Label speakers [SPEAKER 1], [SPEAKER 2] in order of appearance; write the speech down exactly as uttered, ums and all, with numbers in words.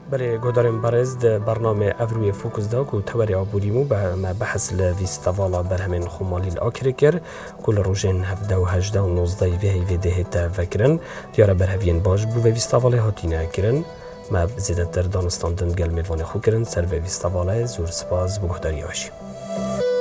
[SPEAKER 1] برای گودارم برز ده برنامه افروی فوکس دا کو توری آبودیمو به ما بحث لویستوالا برهمن خمالیل آکری کر کل روزن هفده و هجده و نوزده وی ویده تا فکرن دیاره برهوین باش بو ویستواله هاتینه کرن ما زیده در دانستاندن گل میوان خو کرن سر ویستواله زور سپاس بگهداری هاشی.